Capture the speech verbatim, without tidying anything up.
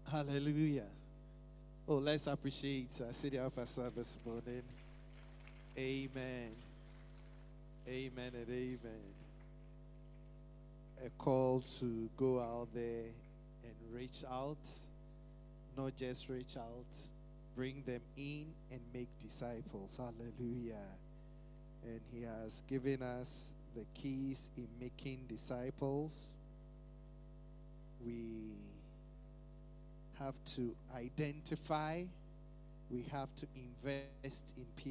Hallelujah. Oh, let's appreciate uh, City Alpha this morning. Amen. Amen and amen. A call to go out there and reach out, not just reach out, bring them in and make disciples. Hallelujah. And He has given us the keys in making disciples. We have to identify, we have to invest in people.